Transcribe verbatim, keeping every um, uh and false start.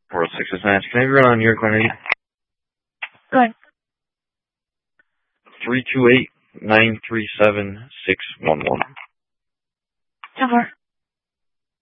four oh six is match. Can I run on your quantity? Go ahead. three two eight, nine three seven, six one one. ten four.